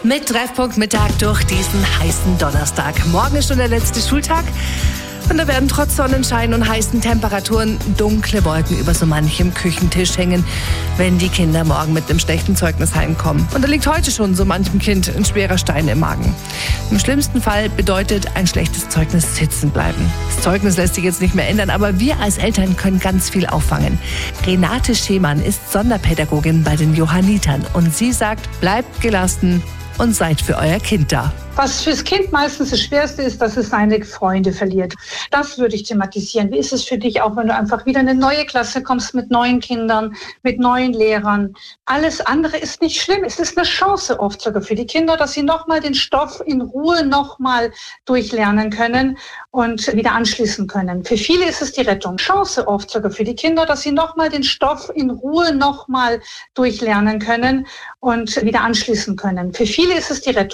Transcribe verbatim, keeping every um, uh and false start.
Mit Treffpunkt Mittag durch diesen heißen Donnerstag. Morgen ist schon der letzte Schultag. Und da werden trotz Sonnenschein und heißen Temperaturen dunkle Wolken über so manchem Küchentisch hängen, wenn die Kinder morgen mit einem schlechten Zeugnis heimkommen. Und da liegt heute schon so manchem Kind ein schwerer Stein im Magen. Im schlimmsten Fall bedeutet ein schlechtes Zeugnis sitzen bleiben. Das Zeugnis lässt sich jetzt nicht mehr ändern, aber wir als Eltern können ganz viel auffangen. Renate Schemann ist Sonderpädagogin bei den Johannitern und sie sagt, bleibt gelassen und seid für euer Kind da. Was fürs Kind meistens das Schwerste ist, dass es seine Freunde verliert. Das würde ich thematisieren. Wie ist es für dich auch, wenn du einfach wieder in eine neue Klasse kommst mit neuen Kindern, mit neuen Lehrern? Alles andere ist nicht schlimm. Es ist eine Chance oft sogar für die Kinder, dass sie nochmal den Stoff in Ruhe nochmal durchlernen können und wieder anschließen können. Für viele ist es die Rettung. Chance oft sogar für die Kinder, dass sie nochmal den Stoff in Ruhe nochmal durchlernen können und wieder anschließen können. Für viele ist es die Rettung.